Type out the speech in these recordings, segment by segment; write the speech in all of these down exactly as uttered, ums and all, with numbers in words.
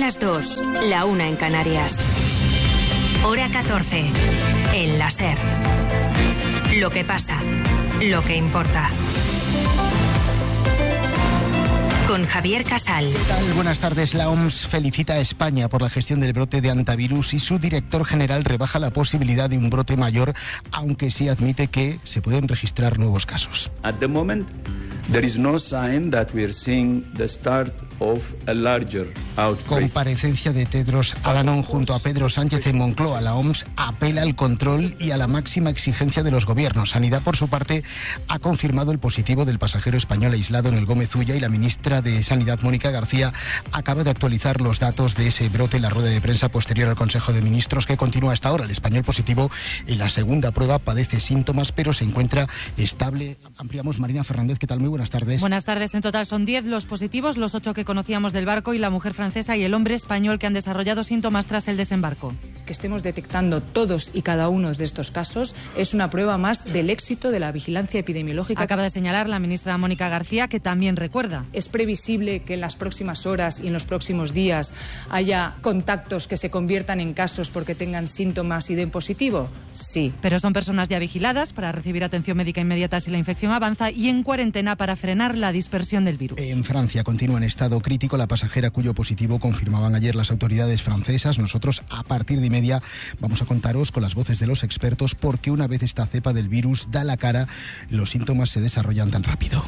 las dos, la una en Canarias. Hora catorce, en la SER. Lo que pasa, lo que importa. Con Javier Casal. ¿Qué tal? Buenas tardes. La O M S felicita a España por la gestión del brote de hantavirus y su director general rebaja la posibilidad de un brote mayor, aunque sí admite que se pueden registrar nuevos casos. At the moment, there is no sign that we are seeing the start of a larger outbreak. Comparecencia de Tedros Adhanom junto a Pedro Sánchez en Moncloa. La O M S apela al control y a la máxima exigencia de los gobiernos. Sanidad, por su parte, ha confirmado el positivo del pasajero español aislado en el Gómez Ulla y la ministra de Sanidad, Mónica García, acaba de actualizar los datos de ese brote en la rueda de prensa posterior al Consejo de Ministros que continúa hasta ahora. El español positivo en la segunda prueba padece síntomas, pero se encuentra estable. Ampliamos. Marina Fernández, ¿qué tal? Muy buenas tardes. Buenas tardes. En total son diez los positivos, los ocho que conocíamos del barco y la mujer francesa y el hombre español que han desarrollado síntomas tras el desembarco. Que estemos detectando todos y cada uno de estos casos es una prueba más del éxito de la vigilancia epidemiológica. Acaba de señalar la ministra Mónica García, que también recuerda. Es previsible que en las próximas horas y en los próximos días haya contactos que se conviertan en casos porque tengan síntomas y den positivo. Sí. Pero son personas ya vigiladas para recibir atención médica inmediata si la infección avanza y en cuarentena para frenar la dispersión del virus. En Francia continúa en estado crítico la pasajera cuyo positivo confirmaban ayer las autoridades francesas. Nosotros a partir de media vamos a contaros con las voces de los expertos porque una vez esta cepa del virus da la cara, los síntomas se desarrollan tan rápido.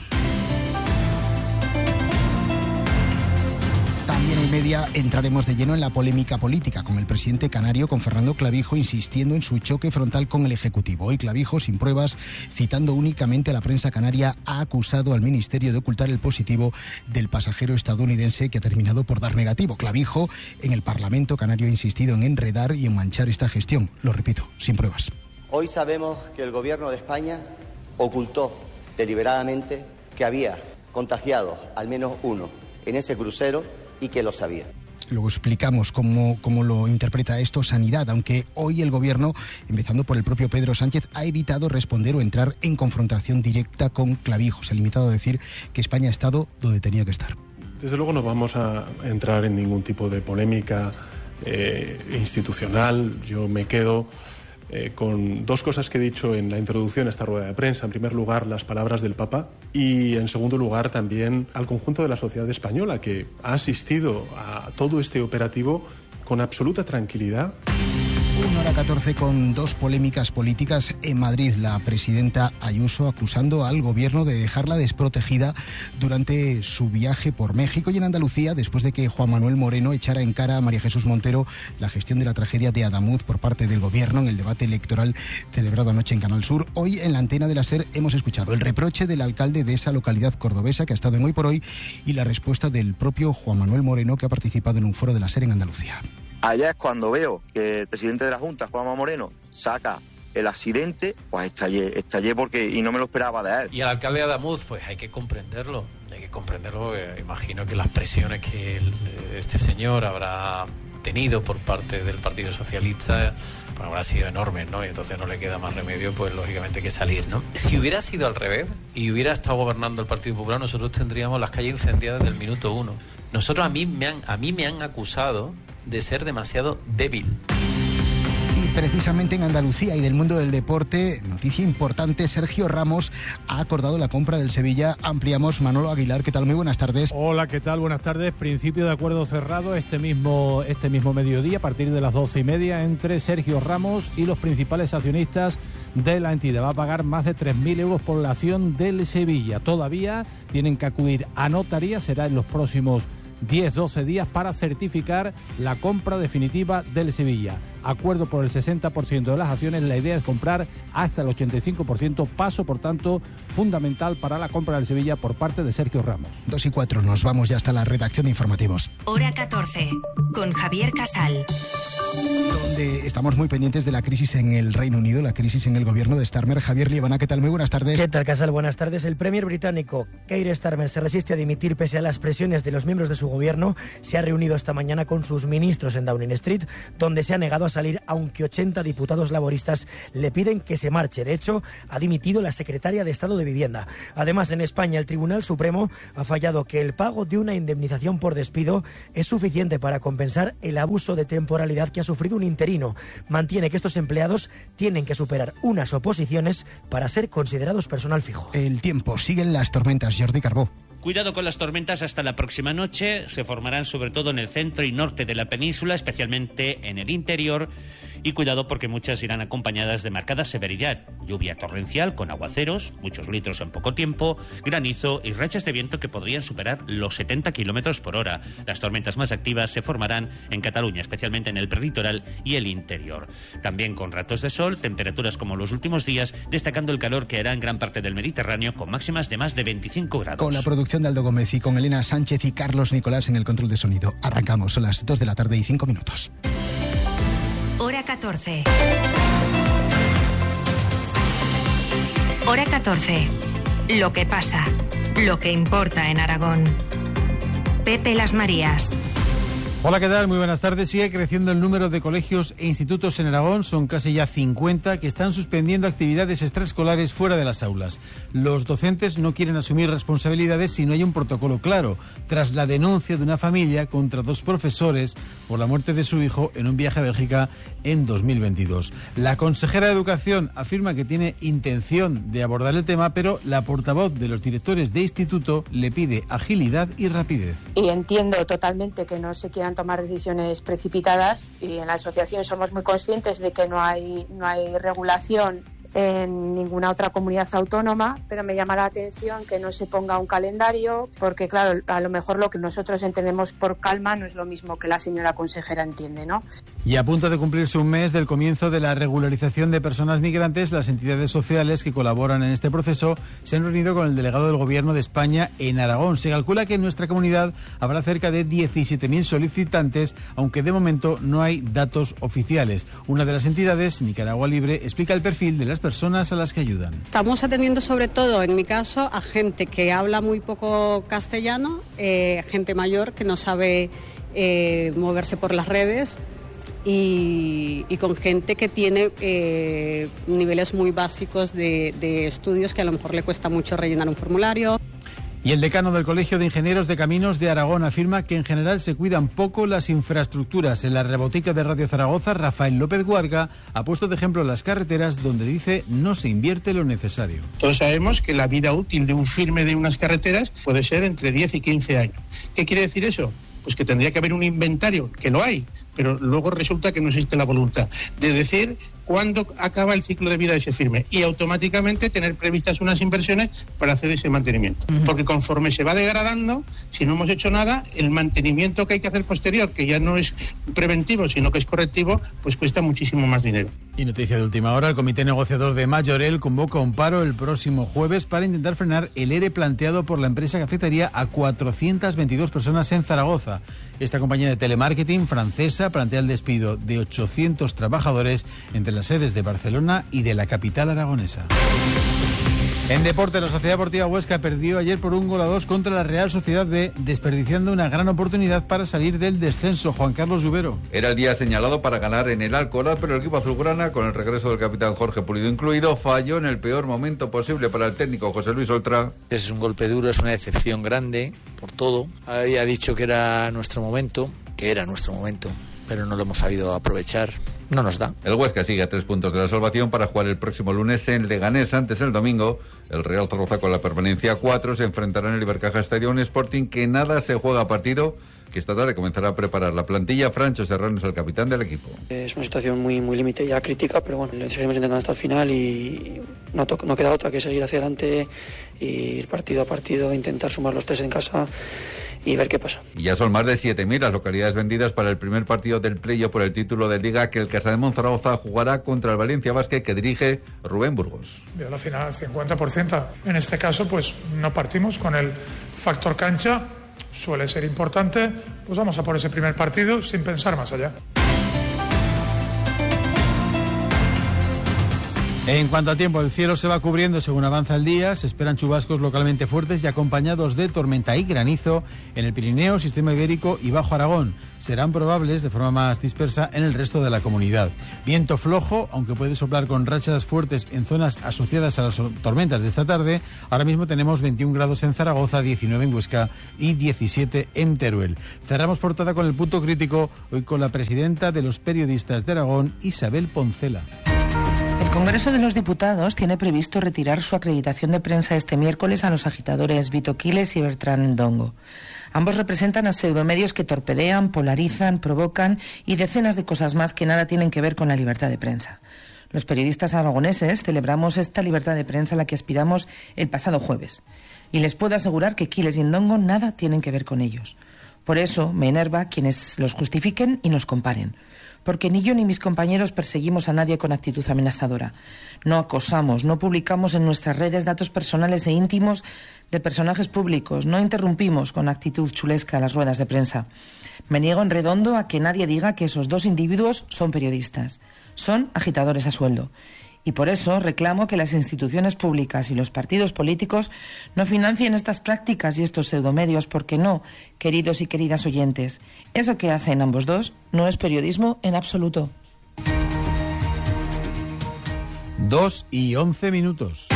También en media entraremos de lleno en la polémica política con el presidente canario, con Fernando Clavijo, insistiendo en su choque frontal con el Ejecutivo. Hoy Clavijo, sin pruebas, citando únicamente a la prensa canaria, ha acusado al Ministerio de ocultar el positivo del pasajero estadounidense que ha terminado por dar negativo. Clavijo, en el Parlamento canario, ha insistido en enredar y en manchar esta gestión. Lo repito, sin pruebas. Hoy sabemos que el Gobierno de España ocultó deliberadamente que había contagiado al menos uno en ese crucero y que lo sabía. Luego explicamos cómo, cómo lo interpreta esto Sanidad, aunque hoy el Gobierno, empezando por el propio Pedro Sánchez, ha evitado responder o entrar en confrontación directa con Clavijo. Se ha limitado a decir que España ha estado donde tenía que estar. Desde luego no vamos a entrar en ningún tipo de polémica eh, institucional. Yo me quedo Eh, con dos cosas que he dicho en la introducción a esta rueda de prensa. En primer lugar, las palabras del Papa y, en segundo lugar, también al conjunto de la sociedad española que ha asistido a todo este operativo con absoluta tranquilidad. Una hora catorce con dos polémicas políticas en Madrid. La presidenta Ayuso acusando al gobierno de dejarla desprotegida durante su viaje por México, y en Andalucía, después de que Juan Manuel Moreno echara en cara a María Jesús Montero la gestión de la tragedia de Adamuz por parte del gobierno en el debate electoral celebrado anoche en Canal Sur. Hoy en la antena de la SER hemos escuchado el reproche del alcalde de esa localidad cordobesa que ha estado en Hoy por Hoy y la respuesta del propio Juan Manuel Moreno, que ha participado en un foro de la SER en Andalucía. Allá es cuando veo que el presidente de la Junta, Juanma Moreno, saca el accidente, pues estallé, estallé porque y no me lo esperaba de él. Y al alcalde de Adamuz, pues hay que comprenderlo, hay que comprenderlo. Eh, imagino que las presiones que el, este señor habrá tenido por parte del Partido Socialista pues habrá sido enormes, ¿no? Y entonces no le queda más remedio, pues lógicamente que salir, ¿no? Si hubiera sido al revés y hubiera estado gobernando el Partido Popular, nosotros tendríamos las calles incendiadas desde el minuto uno. Nosotros a mí me han, a mí me han acusado de ser demasiado débil. Y precisamente en Andalucía y del mundo del deporte, noticia importante, Sergio Ramos ha acordado la compra del Sevilla. Ampliamos. Manolo Aguilar, ¿qué tal? Muy buenas tardes. Hola, ¿qué tal? Buenas tardes. Principio de acuerdo cerrado este mismo, este mismo mediodía, a partir de las doce y media, entre Sergio Ramos y los principales accionistas de la entidad. Va a pagar más de tres mil euros por la acción del Sevilla. Todavía tienen que acudir a notaría, será en los próximos diez a doce días para certificar la compra definitiva del Sevilla. Acuerdo por el sesenta por ciento de las acciones, la idea es comprar hasta el ochenta y cinco por ciento, paso por tanto fundamental para la compra del Sevilla por parte de Sergio Ramos. Dos y cuatro, nos vamos ya hasta la redacción de informativos. Hora catorce, con Javier Casal. Donde estamos muy pendientes de la crisis en el Reino Unido, la crisis en el gobierno de Starmer. Javier Liebana, ¿qué tal? Muy buenas tardes. ¿Qué tal, Casal? Buenas tardes. El premier británico Keir Starmer se resiste a dimitir pese a las presiones de los miembros de su gobierno. Se ha reunido esta mañana con sus ministros en Downing Street, donde se ha negado a salir, aunque ochenta diputados laboristas le piden que se marche. De hecho, ha dimitido la secretaria de Estado de Vivienda. Además, en España, el Tribunal Supremo ha fallado que el pago de una indemnización por despido es suficiente para compensar el abuso de temporalidad que ha sufrido un interino. Mantiene que estos empleados tienen que superar unas oposiciones para ser considerados personal fijo. El tiempo, siguen las tormentas. Jordi Carbó. Cuidado con las tormentas hasta la próxima noche. Se formarán sobre todo en el centro y norte de la península, especialmente en el interior. Y cuidado porque muchas irán acompañadas de marcada severidad. Lluvia torrencial con aguaceros, muchos litros en poco tiempo, granizo y rachas de viento que podrían superar los setenta kilómetros por hora. Las tormentas más activas se formarán en Cataluña, especialmente en el prelitoral y el interior. También con ratos de sol, temperaturas como los últimos días, destacando el calor que hará en gran parte del Mediterráneo con máximas de más de veinticinco grados. Con la producción de Aldo Gómez y con Elena Sánchez y Carlos Nicolás en el control de sonido. Arrancamos, son las dos de la tarde y cinco minutos. Hora catorce. Hora catorce. Lo que pasa, lo que importa en Aragón. Pepe Las Marías. Hola, ¿qué tal? Muy buenas tardes. Sigue creciendo el número de colegios e institutos en Aragón. Son casi ya cincuenta que están suspendiendo actividades extraescolares fuera de las aulas. Los docentes no quieren asumir responsabilidades si no hay un protocolo claro, tras la denuncia de una familia contra dos profesores por la muerte de su hijo en un viaje a Bélgica en dos mil veintidós. La consejera de Educación afirma que tiene intención de abordar el tema, pero la portavoz de los directores de instituto le pide agilidad y rapidez. Y entiendo totalmente que no se quieran tomar decisiones precipitadas, y en la asociación somos muy conscientes de que no hay, no hay regulación en ninguna otra comunidad autónoma, pero me llama la atención que no se ponga un calendario, porque claro, a lo mejor lo que nosotros entendemos por calma no es lo mismo que la señora consejera entiende, ¿no? Y a punto de cumplirse un mes del comienzo de la regularización de personas migrantes, las entidades sociales que colaboran en este proceso se han reunido con el delegado del Gobierno de España en Aragón. Se calcula que en nuestra comunidad habrá cerca de diecisiete mil solicitantes, aunque de momento no hay datos oficiales. Una de las entidades, Nicaragua Libre, explica el perfil de las personas a las que ayudan. Estamos atendiendo sobre todo, en mi caso, a gente que habla muy poco castellano, eh, gente mayor que no sabe eh, moverse por las redes y, y con gente que tiene eh, niveles muy básicos de, de estudios que a lo mejor le cuesta mucho rellenar un formulario. Y el decano del Colegio de Ingenieros de Caminos de Aragón afirma que en general se cuidan poco las infraestructuras. En la rebotica de Radio Zaragoza, Rafael López Guarga ha puesto de ejemplo las carreteras, donde dice no se invierte lo necesario. Todos sabemos que la vida útil de un firme de unas carreteras puede ser entre diez y quince años. ¿Qué quiere decir eso? Pues que tendría que haber un inventario, que lo hay, pero luego resulta que no existe la voluntad de decir cuándo acaba el ciclo de vida de ese firme y automáticamente tener previstas unas inversiones para hacer ese mantenimiento. Uh-huh. Porque conforme se va degradando, si no hemos hecho nada, el mantenimiento que hay que hacer posterior, que ya no es preventivo, sino que es correctivo, pues cuesta muchísimo más dinero. Y noticia de última hora, el comité negociador de Mayorel convoca un paro el próximo jueves para intentar frenar el ERE planteado por la empresa que afectaría a cuatrocientas veintidós personas en Zaragoza. Esta compañía de telemarketing francesa plantea el despido de ochocientos trabajadores entre las sedes de Barcelona y de la capital aragonesa. En deporte, la Sociedad Deportiva Huesca perdió ayer por un gol a dos contra la Real Sociedad B, desperdiciando una gran oportunidad para salir del descenso. Juan Carlos Lluvero. Era el día señalado para ganar en el Alcoraz, pero el equipo azulgrana, con el regreso del capitán Jorge Pulido incluido, falló en el peor momento posible para el técnico José Luis Oltra. Es un golpe duro, es una decepción grande por todo. Había dicho que era nuestro momento, que era nuestro momento, pero no lo hemos sabido aprovechar. No nos da. El Huesca sigue a tres puntos de la salvación para jugar el próximo lunes en Leganés. Antes, el domingo, el Real Zaragoza, con la permanencia a cuatro, se enfrentará en el Ibercaja Stadium, Sporting, que nada se juega a partido, que esta tarde comenzará a preparar la plantilla. Francho Serrano es el capitán del equipo. Es una situación muy muy límite, ya crítica, pero bueno, le seguimos intentando hasta el final y no, to- no queda otra que seguir hacia adelante y ir partido a partido, intentar sumar los tres en casa y ver qué pasa. Y ya son más de siete mil las localidades vendidas para el primer partido del playoff por el título de Liga, que el Casademón Zaragoza jugará contra el Valencia Basket, que dirige Rubén Burgos. Veo la final al cincuenta por ciento. En este caso, pues no partimos con el factor cancha, suele ser importante, pues vamos a por ese primer partido sin pensar más allá. En cuanto a tiempo, el cielo se va cubriendo según avanza el día. Se esperan chubascos localmente fuertes y acompañados de tormenta y granizo en el Pirineo, Sistema Ibérico y Bajo Aragón. Serán probables de forma más dispersa en el resto de la comunidad. Viento flojo, aunque puede soplar con rachas fuertes en zonas asociadas a las tormentas de esta tarde. Ahora mismo tenemos veintiún grados en Zaragoza, diecinueve en Huesca y diecisiete en Teruel. Cerramos portada con el punto crítico, hoy con la presidenta de los periodistas de Aragón, Isabel Poncela. El Congreso de los Diputados tiene previsto retirar su acreditación de prensa este miércoles a los agitadores Vito Quiles y Bertrán Ndongo. Ambos representan a pseudomedios que torpedean, polarizan, provocan y decenas de cosas más que nada tienen que ver con la libertad de prensa. Los periodistas aragoneses celebramos esta libertad de prensa a la que aspiramos el pasado jueves. Y les puedo asegurar que Quiles y Ndongo nada tienen que ver con ellos. Por eso me enerva quienes los justifiquen y nos comparen. Porque ni yo ni mis compañeros perseguimos a nadie con actitud amenazadora. No acosamos, no publicamos en nuestras redes datos personales e íntimos de personajes públicos, no interrumpimos con actitud chulesca las ruedas de prensa. Me niego en redondo a que nadie diga que esos dos individuos son periodistas. Son agitadores a sueldo. Y por eso reclamo que las instituciones públicas y los partidos políticos no financien estas prácticas y estos pseudomedios, porque no, queridos y queridas oyentes, eso que hacen ambos dos no es periodismo en absoluto. Dos y once minutos.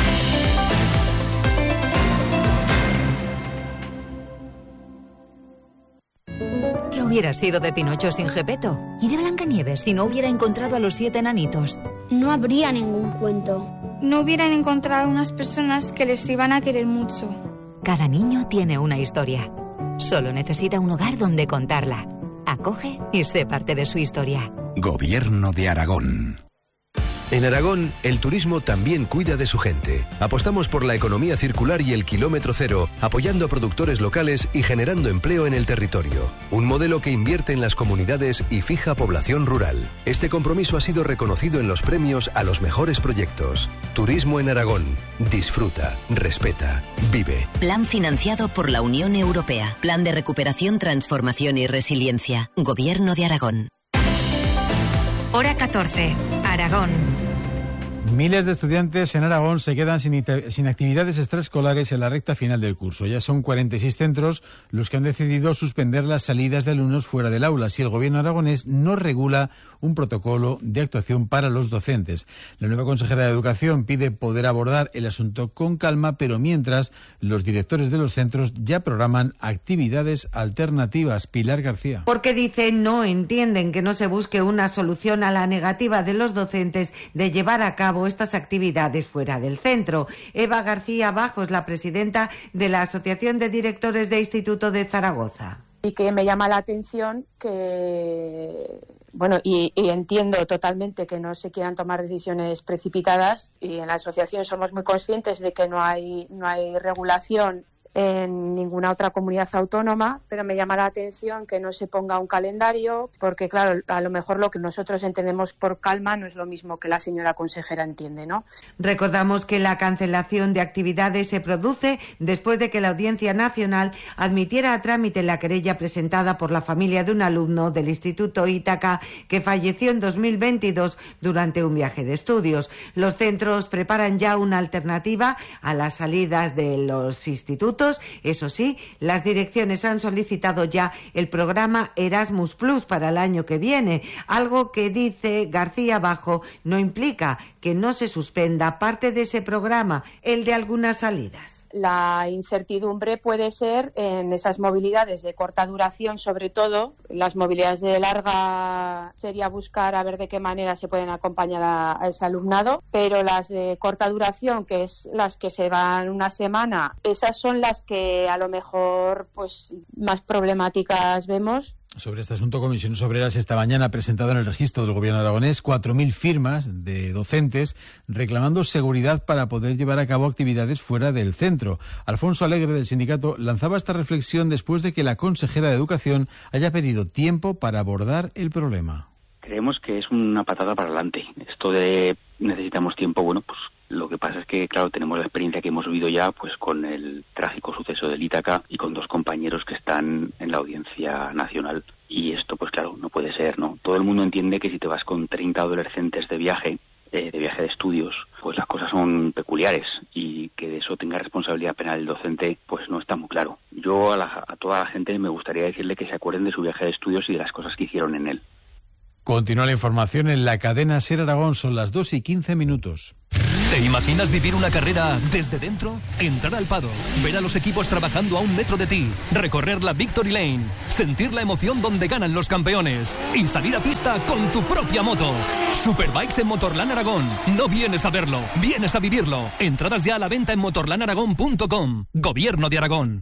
¿Qué hubiera sido de Pinocho sin Gepetto? ¿Y de Blancanieves si no hubiera encontrado a los siete enanitos? No habría ningún cuento. No hubieran encontrado unas personas que les iban a querer mucho. Cada niño tiene una historia. Solo necesita un hogar donde contarla. Acoge y sé parte de su historia. Gobierno de Aragón. En Aragón, el turismo también cuida de su gente. Apostamos por la economía circular y el kilómetro cero, apoyando a productores locales y generando empleo en el territorio. Un modelo que invierte en las comunidades y fija población rural. Este compromiso ha sido reconocido en los premios a los mejores proyectos. Turismo en Aragón. Disfruta, respeta, vive. Plan financiado por la Unión Europea. Plan de recuperación, transformación y resiliencia. Gobierno de Aragón. Hora catorce. Aragón. Miles de estudiantes en Aragón se quedan sin, sin actividades extraescolares en la recta final del curso. Ya son cuarenta y seis centros los que han decidido suspender las salidas de alumnos fuera del aula si el gobierno aragonés no regula un protocolo de actuación para los docentes. La nueva consejera de Educación pide poder abordar el asunto con calma, pero mientras los directores de los centros ya programan actividades alternativas. Pilar García. Porque dicen no entienden que no se busque una solución a la negativa de los docentes de llevar a cabo estas actividades fuera del centro. Eva García Bajo es la presidenta de la Asociación de Directores de Instituto de Zaragoza. Y que me llama la atención que, bueno, y, y entiendo totalmente que no se quieran tomar decisiones precipitadas, y en la asociación somos muy conscientes de que no hay, no hay regulación en ninguna otra comunidad autónoma, pero me llama la atención que no se ponga un calendario, porque claro, a lo mejor lo que nosotros entendemos por calma no es lo mismo que la señora consejera entiende, ¿no? Recordamos que la cancelación de actividades se produce después de que la Audiencia Nacional admitiera a trámite la querella presentada por la familia de un alumno del Instituto Ítaca que falleció en dos mil veintidós durante un viaje de estudios. Los centros preparan ya una alternativa a las salidas de los institutos. Eso sí, las direcciones han solicitado ya el programa Erasmus Plus para el año que viene, algo que, dice García Bajo, no implica que no se suspenda parte de ese programa, el de algunas salidas. La incertidumbre puede ser en esas movilidades de corta duración, sobre todo. Las movilidades de larga sería buscar a ver de qué manera se pueden acompañar a, a ese alumnado, pero las de corta duración, que es las que se van una semana, esas son las que a lo mejor pues más problemáticas vemos. Sobre este asunto, Comisiones Obreras esta mañana ha presentado en el registro del Gobierno aragonés cuatro mil firmas de docentes reclamando seguridad para poder llevar a cabo actividades fuera del centro. Alfonso Alegre, del sindicato, lanzaba esta reflexión después de que la consejera de Educación haya pedido tiempo para abordar el problema. Creemos que es una patada para adelante. Esto de necesitamos tiempo, bueno, pues lo que pasa es que, claro, tenemos la experiencia que hemos vivido ya pues con el trágico suceso del Ítaca y con dos compañeros que están en la Audiencia Nacional. Y esto, pues claro, no puede ser, ¿no? Todo el mundo entiende que si te vas con treinta adolescentes de viaje, eh, de viaje de estudios, pues las cosas son peculiares y que de eso tenga responsabilidad penal el docente, pues no está muy claro. Yo a, la, a toda la gente me gustaría decirle que se acuerden de su viaje de estudios y de las cosas que hicieron en él. Continúa la información en la cadena SER Aragón, son las dos y quince minutos. ¿Te imaginas vivir una carrera desde dentro? Entrar al paddock, ver a los equipos trabajando a un metro de ti, recorrer la Victory Lane, sentir la emoción donde ganan los campeones y salir a pista con tu propia moto. Superbikes en Motorland Aragón. No vienes a verlo, vienes a vivirlo. Entradas ya a la venta en motorland aragón punto com. Gobierno de Aragón.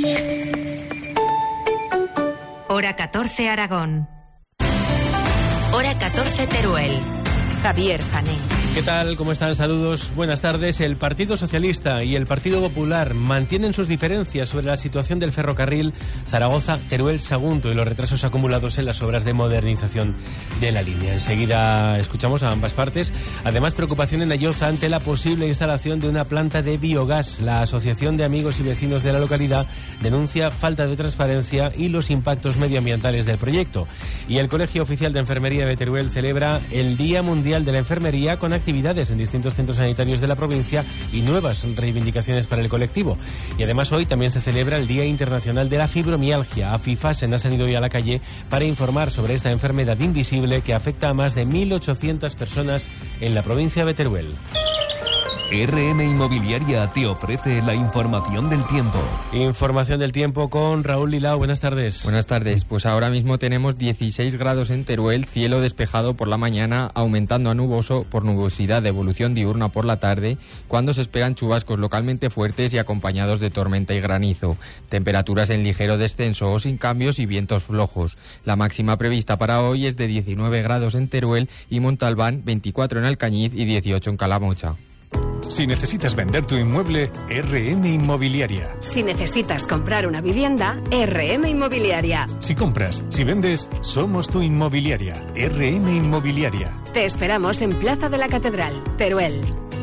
Hora catorce Aragón. Hora catorce Teruel. Javier Jané. ¿Qué tal? ¿Cómo están? Saludos. Buenas tardes. El Partido Socialista y el Partido Popular mantienen sus diferencias sobre la situación del ferrocarril Zaragoza-Teruel-Sagunto y los retrasos acumulados en las obras de modernización de la línea. Enseguida escuchamos a ambas partes. Además, preocupación en Ayoza ante la posible instalación de una planta de biogás. La Asociación de Amigos y Vecinos de la localidad denuncia falta de transparencia y los impactos medioambientales del proyecto. Y el Colegio Oficial de Enfermería de Teruel celebra el Día Mundial de la Enfermería con actividades en distintos centros sanitarios de la provincia y nuevas reivindicaciones para el colectivo. Y además hoy también se celebra el Día Internacional de la Fibromialgia. AFIFASEN ha salido hoy a la calle para informar sobre esta enfermedad invisible que afecta a más de mil ochocientas personas en la provincia de Teruel. R M Inmobiliaria te ofrece la información del tiempo. Información del tiempo con Raúl Lilao. Buenas tardes. Buenas tardes. Pues ahora mismo tenemos dieciséis grados en Teruel, cielo despejado por la mañana, aumentando a nuboso por nubosidad de evolución diurna por la tarde, cuando se esperan chubascos localmente fuertes y acompañados de tormenta y granizo. Temperaturas en ligero descenso o sin cambios y vientos flojos. La máxima prevista para hoy es de diecinueve grados en Teruel y Montalbán, veinticuatro en Alcañiz y dieciocho en Calamocha. Si necesitas vender tu inmueble, R M Inmobiliaria. Si necesitas comprar una vivienda, R M Inmobiliaria. Si compras, si vendes, somos tu inmobiliaria. R M Inmobiliaria. Te esperamos en Plaza de la Catedral, Teruel.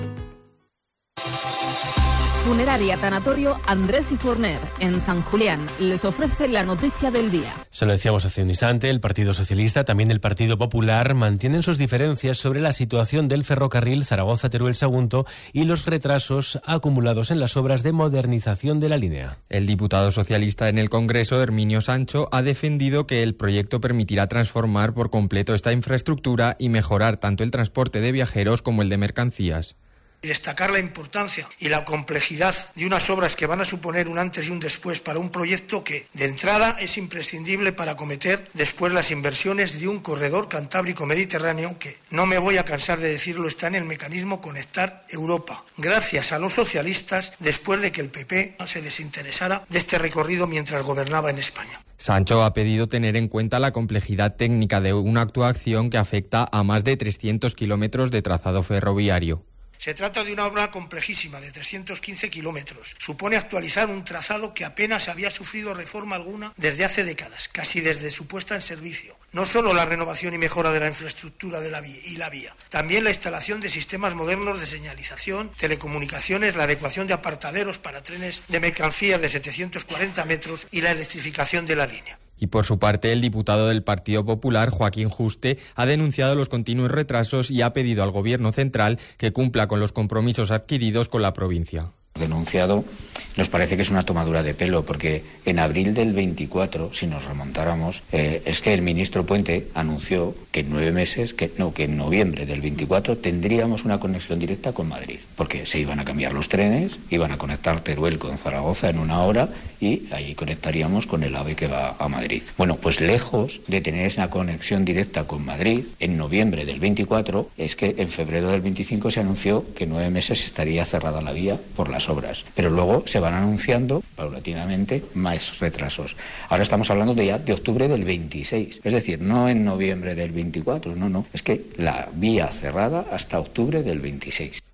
Funeraria Tanatorio Andrés y Forner, en San Julián, les ofrece la noticia del día. Se lo decíamos hace un instante, el Partido Socialista, también el Partido Popular, mantienen sus diferencias sobre la situación del ferrocarril Zaragoza-Teruel-Sagunto y los retrasos acumulados en las obras de modernización de la línea. El diputado socialista en el Congreso, Herminio Sancho, ha defendido que el proyecto permitirá transformar por completo esta infraestructura y mejorar tanto el transporte de viajeros como el de mercancías. Y destacar la importancia y la complejidad de unas obras que van a suponer un antes y un después para un proyecto que, de entrada, es imprescindible para acometer después las inversiones de un corredor cantábrico-mediterráneo que, no me voy a cansar de decirlo, está en el mecanismo Conectar Europa, gracias a los socialistas, después de que el P P se desinteresara de este recorrido mientras gobernaba en España. Sancho ha pedido tener en cuenta la complejidad técnica de una actuación que afecta a más de trescientos kilómetros de trazado ferroviario. Se trata de una obra complejísima de trescientos quince kilómetros. Supone actualizar un trazado que apenas había sufrido reforma alguna desde hace décadas, casi desde su puesta en servicio. No solo la renovación y mejora de la infraestructura de la vía y la vía, también la instalación de sistemas modernos de señalización, telecomunicaciones, la adecuación de apartaderos para trenes de mercancías de setecientos cuarenta metros y la electrificación de la línea. Y por su parte, el diputado del Partido Popular, Joaquín Juste, ha denunciado los continuos retrasos y ha pedido al Gobierno central que cumpla con los compromisos adquiridos con la provincia. Denunciado, nos parece que es una tomadura de pelo, porque en abril del veinticuatro, si nos remontáramos, eh, es que el ministro Puente anunció que en nueve meses, que no, que en noviembre del veinticuatro tendríamos una conexión directa con Madrid, porque se iban a cambiar los trenes, iban a conectar Teruel con Zaragoza en una hora y ahí conectaríamos con el AVE que va a Madrid. Bueno, pues lejos de tener esa conexión directa con Madrid, en noviembre del veinticuatro, es que en febrero del veinticinco se anunció que en nueve meses estaría cerrada la vía por las obras, pero luego se van anunciando paulatinamente más retrasos. Ahora estamos hablando de ya de octubre del veintiséis, es decir, no en noviembre del veinticuatro, no, no, es que la vía cerrada hasta octubre del veintiséis.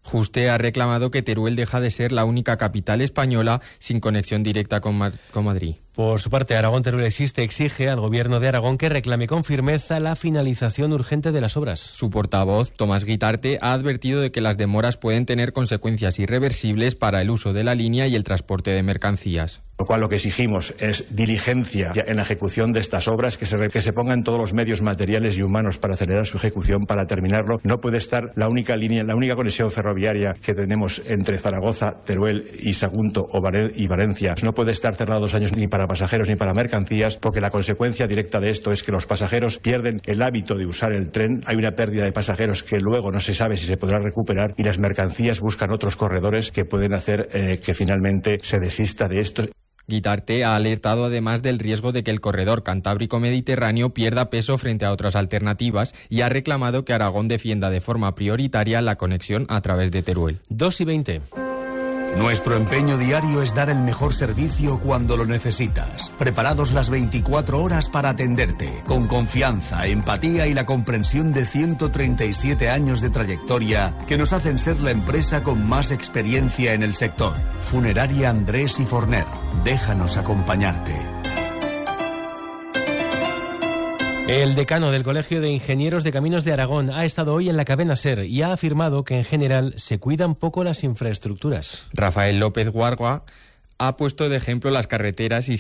Juste ha reclamado que Teruel deja de ser la única capital española sin conexión directa con, Mar- con Madrid. Por su parte, Aragón Teruel Existe exige al Gobierno de Aragón que reclame con firmeza la finalización urgente de las obras. Su portavoz, Tomás Guitarte, ha advertido de que las demoras pueden tener consecuencias irreversibles para el uso de la línea y el transporte de mercancías. Lo cual lo que exigimos es diligencia en la ejecución de estas obras, que se, que se pongan todos los medios materiales y humanos para acelerar su ejecución, para terminarlo. No puede estar la única línea, la única conexión ferroviaria que tenemos entre Zaragoza, Teruel y Sagunto o Vare- y Valencia. No puede estar cerrado dos años ni para pasajeros ni para mercancías, porque la consecuencia directa de esto es que los pasajeros pierden el hábito de usar el tren. Hay una pérdida de pasajeros que luego no se sabe si se podrá recuperar, y las mercancías buscan otros corredores que pueden hacer eh, que finalmente se desista de esto. Guitarte ha alertado además del riesgo de que el corredor cantábrico-mediterráneo pierda peso frente a otras alternativas y ha reclamado que Aragón defienda de forma prioritaria la conexión a través de Teruel. dos y veinte. Nuestro empeño diario es dar el mejor servicio cuando lo necesitas. Preparados las veinticuatro horas para atenderte, con confianza, empatía y la comprensión de ciento treinta y siete años de trayectoria que nos hacen ser la empresa con más experiencia en el sector. Funeraria Andrés y Forner. Déjanos acompañarte. El decano del Colegio de Ingenieros de Caminos de Aragón ha estado hoy en la cadena SER y ha afirmado que en general se cuidan poco las infraestructuras. Rafael López Guargua ha puesto de ejemplo las carreteras y